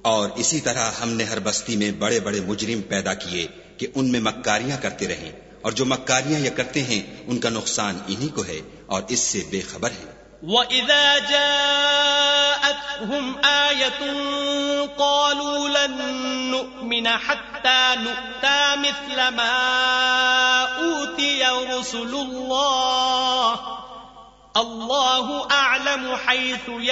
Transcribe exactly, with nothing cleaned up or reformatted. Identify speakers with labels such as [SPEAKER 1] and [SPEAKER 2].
[SPEAKER 1] और इसी तरह हमने हर बस्ती में बड़े बड़े मुजरिम पैदा किए कि उनमें मक्कारियां करते रहें, और जो मक्कारियां ये करते हैं उनका नुकसान इन्हीं को है और इससे बेखबर है।
[SPEAKER 2] وَإِذَا جَاءَتْهُمْ آيَةٌ قَالُوا لَن نُّؤْمِنَ حَتَّى نُؤْتَىٰ مِثْلَ مَا أُوتِيَ رُسُلُ اللَّهِ اللَّهُ أَعْلَمُ حَيْثُ